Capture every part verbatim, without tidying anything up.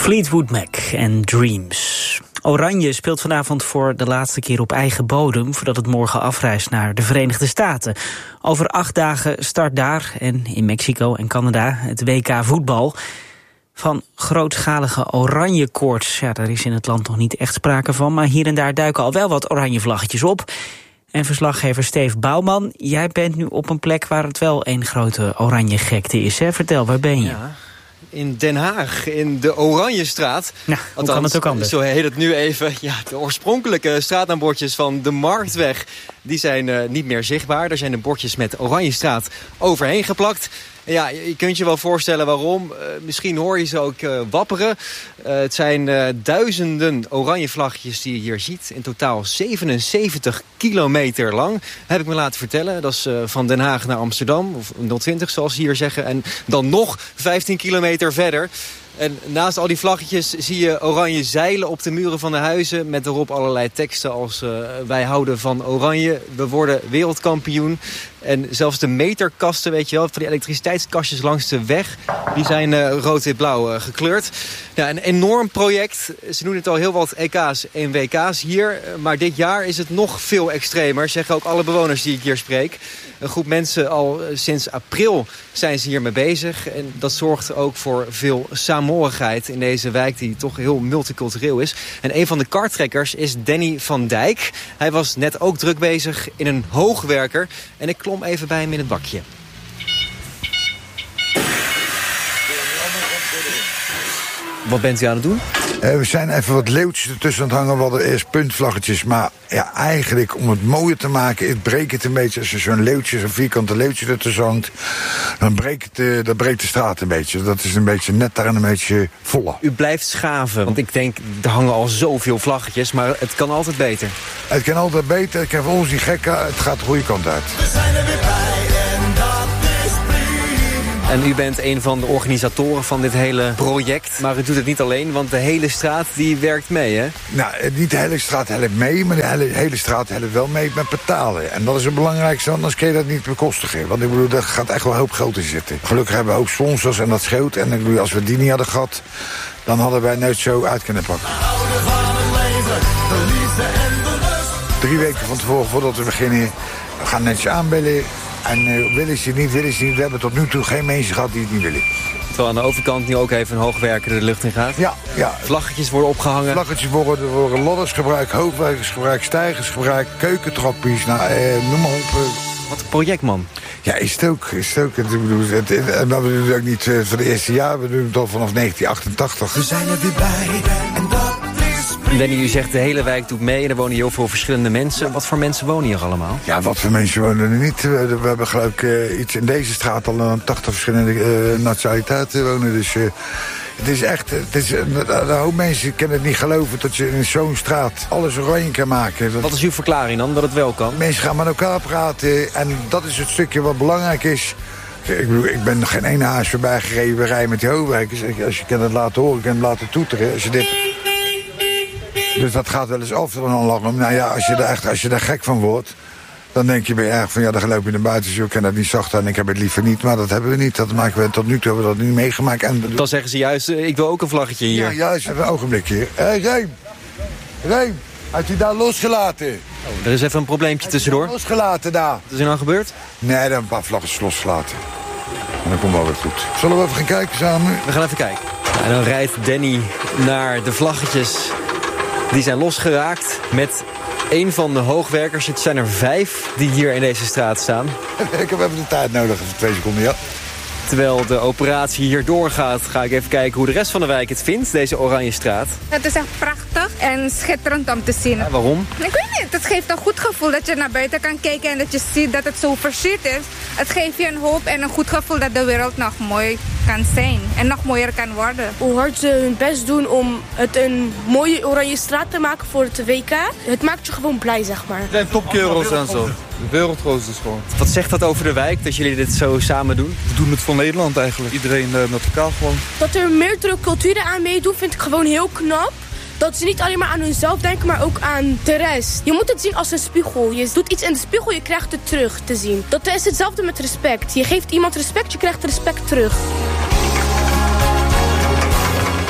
Fleetwood Mac en Dreams. Oranje speelt vanavond voor de laatste keer op eigen bodem voordat het morgen afreist naar de Verenigde Staten. Over acht dagen start daar en in Mexico en Canada het W K voetbal. Van grootschalige oranjekoorts, ja, daar is in het land nog niet echt sprake van, maar hier en daar duiken al wel wat oranje vlaggetjes op. En verslaggever Steve Bouwman, jij bent nu op een plek waar het wel een grote oranje gekte is, hè? Vertel, waar ben je? Ja. In Den Haag, in de Oranjestraat. Nou, hoe kan het ook anders? Zo heet het nu even. Ja, de oorspronkelijke straatnaambordjes van de Marktweg, die zijn uh, niet meer zichtbaar. Er zijn de bordjes met Oranjestraat overheen geplakt. En ja, je kunt je wel voorstellen waarom. Uh, misschien hoor je ze ook uh, wapperen. Uh, het zijn uh, duizenden oranje vlaggetjes die je hier ziet. In totaal zevenenzeventig kilometer lang. Heb ik me laten vertellen. Dat is uh, van Den Haag naar Amsterdam. Of nul twintig zoals ze hier zeggen. En dan nog vijftien kilometer verder. En naast al die vlaggetjes zie je oranje zeilen op de muren van de huizen. Met erop allerlei teksten als uh, wij houden van oranje. We worden wereldkampioen. En zelfs de meterkasten, weet je wel, van die elektriciteitskastjes langs de weg, die zijn uh, rood-wit-blauw uh, gekleurd. Ja, een enorm project. Ze doen het al heel wat E K's en W K's hier. Maar dit jaar is het nog veel extremer, zeggen ook alle bewoners die ik hier spreek. Een groep mensen al sinds april zijn ze hiermee bezig. En dat zorgt ook voor veel saamhorigheid in deze wijk die toch heel multicultureel is. En een van de kartrekkers is Danny van Dijk. Hij was net ook druk bezig in een hoogwerker. En ik klom even bij hem in het bakje. Wat bent u aan het doen? Uh, we zijn even wat leeuwtjes ertussen aan het hangen. We hadden eerst puntvlaggetjes. Maar ja, eigenlijk om het mooier te maken, het breekt het een beetje. Als je zo'n leeuwtje, zo'n vierkante leeuwtje ertussen hangt, dan breekt, het, uh, dat breekt de straat een beetje. Dat is een beetje netter en een beetje voller. U blijft schaven. Want ik denk, er hangen al zoveel vlaggetjes. Maar het kan altijd beter. Het kan altijd beter. Ik heb ons die gekken. Het gaat de goede kant uit. We zijn er weer bij en dat is prima. En u bent een van de organisatoren van dit hele project. Maar u doet het niet alleen, want de hele straat die werkt mee, hè? Nou, niet de hele straat helpt mee, maar de hele, hele straat helpt wel mee met betalen. En dat is het belangrijkste, anders kun je dat niet bekostigen. Want ik bedoel, daar gaat echt wel een hoop geld in zitten. Gelukkig hebben we ook sponsors en dat scheelt. En ik bedoel, als we die niet hadden gehad, dan hadden wij nooit zo uit kunnen pakken. Drie weken van tevoren, voordat we beginnen, we gaan netjes aanbellen. En uh, willen ze niet, willen ze niet. We hebben tot nu toe geen mensen gehad die het niet willen. Terwijl aan de overkant nu ook even een hoogwerker de lucht in gaat. Ja, ja. Vlaggetjes worden opgehangen. Vlaggetjes worden, er worden ladders gebruikt, hoogwerkers gebruikt, stijgers gebruikt, keukentrappies, nou, eh, noem maar op. Uh. Wat een project, man. Ja, is het ook. Is het ook. Ik bedoel, het, het, en dat we doen het ook niet uh, voor het eerste jaar. We doen het al vanaf negentien achtentachtig. We zijn er weer bij en dat is prima. Danny, u zegt de hele wijk doet mee en er wonen heel veel verschillende mensen. Wat voor mensen wonen hier allemaal? Ja, wat voor mensen wonen er niet? We, we hebben geloof ik uh, iets in deze straat al aan tachtig verschillende uh, nationaliteiten wonen. Dus uh, het is echt, het is, de hoop mensen kunnen het niet geloven dat je in zo'n straat alles oranje kan maken. Dat, wat is uw verklaring dan, dat het wel kan? Mensen gaan met elkaar praten en dat is het stukje wat belangrijk is. Ik bedoel, ik ben nog geen ene haas voorbij gereden, we rijden met die hoogwerkers. Als je kan het laten horen, kan het laten toeteren. Als je dit... Dus dat gaat wel eens af van een alarm. Nou ja, als je, daar echt, als je daar gek van wordt, dan denk je bij je erg van ja, dan loop je naar buiten. Dus ik kan dat niet zacht en ik heb het liever niet. Maar dat hebben we niet. Dat maken we tot nu toe hebben we dat niet meegemaakt. En dan zeggen ze juist, ik wil ook een vlaggetje hier. Ja, juist. Even een ogenblikje hier. Hé, hey, Reem. Reem, had je daar losgelaten? Oh, er is even een probleempje tussendoor. Losgelaten daar. Wat is er nou gebeurd? Nee, dan een paar vlaggetjes losgelaten. En dan komt wel weer goed. Zullen we even gaan kijken samen? We gaan even kijken. En dan rijdt Danny naar de vlaggetjes. Die zijn losgeraakt met een van de hoogwerkers. Het zijn er vijf die hier in deze straat staan. Ik heb even de tijd nodig, even twee seconden, ja. Terwijl de operatie hier doorgaat, ga ik even kijken hoe de rest van de wijk het vindt, deze oranje straat. Het is echt prachtig en schitterend om te zien. Ja, waarom? Ik weet niet, het geeft een goed gevoel dat je naar buiten kan kijken en dat je ziet dat het zo versierd is. Het geeft je een hoop en een goed gevoel dat de wereld nog mooi kan zijn en nog mooier kan worden. Hoe hard ze hun best doen om het een mooie oranje straat te maken voor het W K. Het maakt je gewoon blij, zeg maar. Het zijn topkerels en zo. De wereldgroot is gewoon. Wat zegt dat over de wijk, dat jullie dit zo samen doen? We doen het voor Nederland eigenlijk. Iedereen uh, met elkaar gewoon. Dat er meerdere culturen aan meedoen vind ik gewoon heel knap. Dat ze niet alleen maar aan hunzelf denken, maar ook aan de rest. Je moet het zien als een spiegel. Je doet iets in de spiegel, je krijgt het terug te zien. Dat is hetzelfde met respect. Je geeft iemand respect, je krijgt respect terug.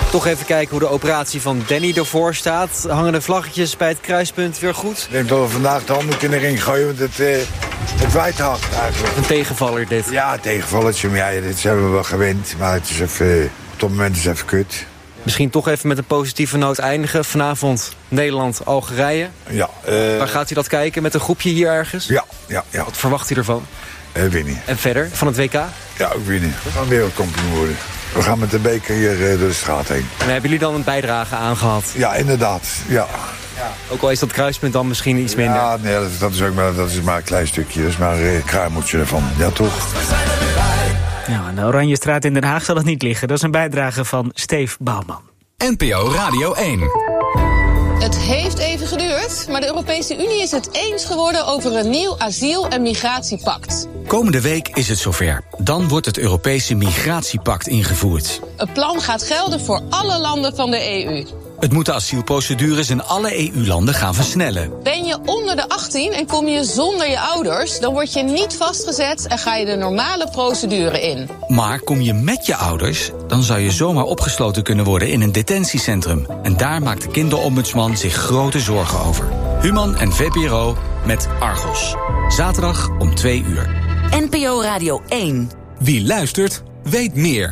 Toch even kijken hoe de operatie van Danny ervoor staat. Hangen de vlaggetjes bij het kruispunt weer goed? Ik denk dat we vandaag de handdoek in de ring gooien, want het, uh, het waait hard eigenlijk. Een tegenvaller dit. Ja, een tegenvallertje, maar ja, dit hebben we wel gewend. Maar het is even, op het moment is het even kut. Misschien toch even met een positieve noot eindigen. Vanavond Nederland-Algerije. Ja. Uh, Waar gaat u dat kijken? Met een groepje hier ergens? Ja, ja, ja. Wat verwacht u ervan? Uh, winnen. En verder, van het W K? Ja, ook winnen. We gaan wereldkampioen worden. We gaan met de beker hier uh, door de straat heen. En hebben jullie dan een bijdrage aangehad? Ja, inderdaad. Ja. Ja. Ook al is dat kruispunt dan misschien iets minder. Ja, nee, dat, dat, is ook maar, dat is maar een klein stukje. Dat is maar een kruimeltje ervan. Ja, toch? Nou, aan de Oranjestraat in Den Haag zal het niet liggen. Dat is een bijdrage van Steve Bouwman. N P O Radio één. Het heeft even geduurd, maar de Europese Unie is het eens geworden over een nieuw asiel- en migratiepact. Komende week is het zover. Dan wordt het Europese migratiepact ingevoerd. Het plan gaat gelden voor alle landen van de E U. Het moet de asielprocedures in alle E U-landen gaan versnellen. Ben je onder de achttien en kom je zonder je ouders, dan word je niet vastgezet en ga je de normale procedure in. Maar kom je met je ouders, dan zou je zomaar opgesloten kunnen worden in een detentiecentrum. En daar maakt de kinderombudsman zich grote zorgen over. Human en V P R O met Argos. Zaterdag om twee uur. N P O Radio één. Wie luistert, weet meer.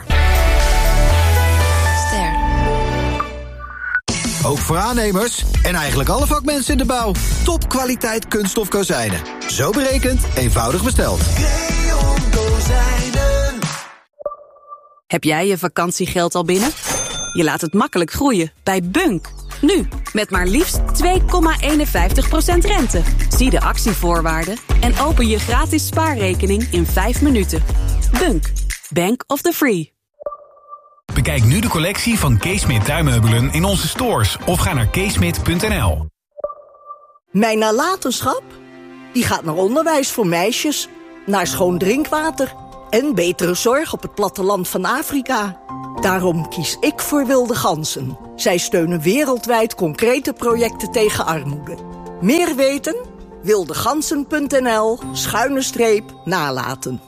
Ook voor aannemers en eigenlijk alle vakmensen in de bouw. Topkwaliteit kunststof kozijnen. Zo berekend, eenvoudig besteld. Creon Kozijnen. Heb jij je vakantiegeld al binnen? Je laat het makkelijk groeien bij Bunk. Nu, met maar liefst twee komma eenenvijftig procent rente. Zie de actievoorwaarden en open je gratis spaarrekening in vijf minuten. Bunk, Bank of the Free. Bekijk nu de collectie van Keesmit tuinmeubelen in onze stores of ga naar keesmit punt n l. Mijn nalatenschap? Die gaat naar onderwijs voor meisjes, naar schoon drinkwater en betere zorg op het platteland van Afrika. Daarom kies ik voor Wilde Ganzen. Zij steunen wereldwijd concrete projecten tegen armoede. Meer weten? wildegansen punt n l schuine streep nalaten.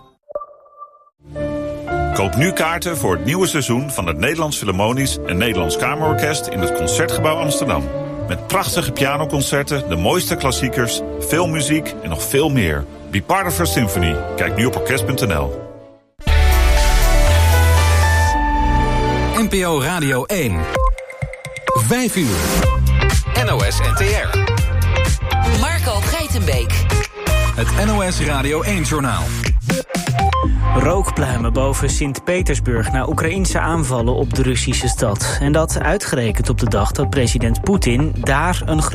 Koop nu kaarten voor het nieuwe seizoen van het Nederlands Philharmonisch en Nederlands Kamerorkest in het Concertgebouw Amsterdam. Met prachtige pianoconcerten, de mooiste klassiekers, veel muziek en nog veel meer. Be part of our symphony. Kijk nu op orkest punt n l. N P O Radio één. Vijf uur. N O S N T R. Marco Geitenbeek. Het N O S Radio één-journaal. Rookpluimen boven Sint-Petersburg na Oekraïense aanvallen op de Russische stad. En dat uitgerekend op de dag dat president Poetin daar een